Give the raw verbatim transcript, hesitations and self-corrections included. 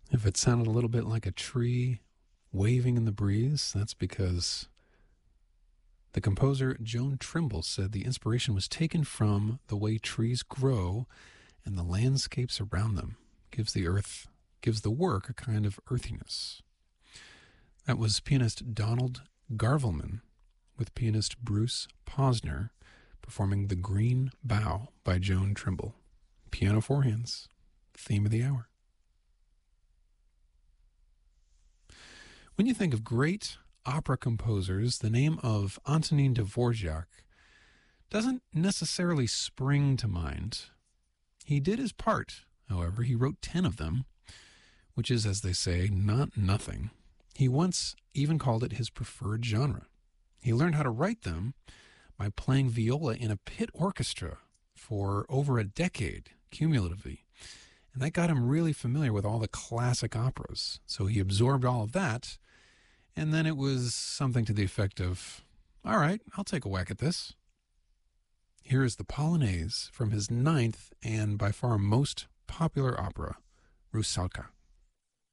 If it sounded a little bit like a tree waving in the breeze, that's because the composer Joan Trimble said the inspiration was taken from the way trees grow and the landscapes around them. Gives the earth, gives the work a kind of earthiness. That was pianist Donald Garvelman with pianist Bruce Posner performing The Green Bough by Joan Trimble. Piano four hands, theme of the hour. When you think of great opera composers, the name of Antonin Dvorak doesn't necessarily spring to mind. He did his part, however. He wrote ten of them, which is, as they say, not nothing. He once even called it his preferred genre. He learned how to write them by playing viola in a pit orchestra for over a decade, cumulatively. And that got him really familiar with all the classic operas. So he absorbed all of that, and then it was something to the effect of, all right, I'll take a whack at this. Here is the Polonaise from his ninth and by far most popular opera, Rusalka.